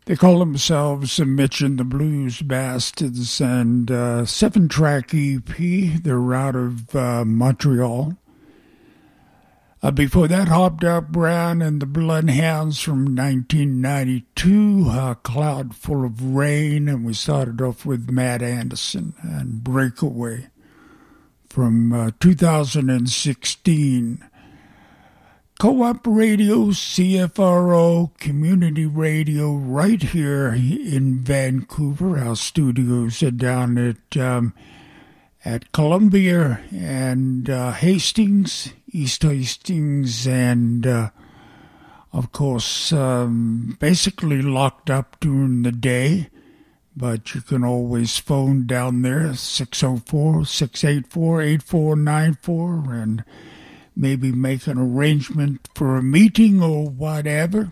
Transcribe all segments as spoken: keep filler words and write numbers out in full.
They call themselves Mitch and the Blues Bastards, and uh, seven-track E P. They're out of uh, Montreal. Uh, before that, Hopped Out Brown and the Bloodhounds from nineteen ninety-two, uh, Cloud Full of Rain, and we started off with Matt Anderson and Breakaway from uh, two thousand sixteen. Co-op Radio, C F R O, community radio right here in Vancouver. Our studios are down at um, at Columbia and uh, Hastings, East Hastings, and uh, of course um, basically locked up during the day. But you can always phone down there, six oh four, six eight four, eight four nine four, and maybe make an arrangement for a meeting or whatever.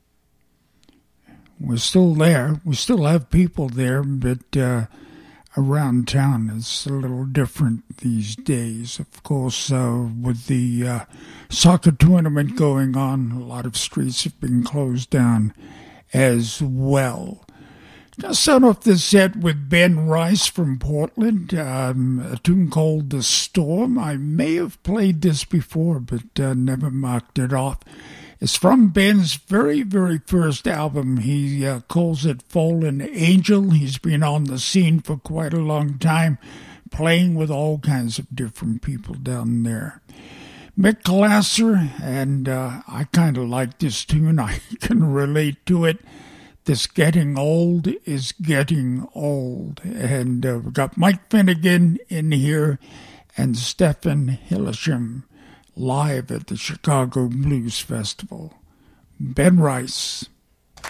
We're still there. We still have people there, but uh, around town it's a little different these days. Of course, uh, with the uh, soccer tournament going on, a lot of streets have been closed down as well. I'll start off the set with Ben Rice from Portland, um, a tune called The Storm. I may have played this before, but uh, never marked it off. It's from Ben's very, very first album. He uh, calls it Fallen Angel. He's been on the scene for quite a long time, playing with all kinds of different people down there. Mick Glasser, and uh, I kind of like this tune. I can relate to it. This Getting Old is Getting Old. And uh, we've got Mike Finnegan in here and Stephen Hillesham live at the Chicago Blues Festival. Ben Rice.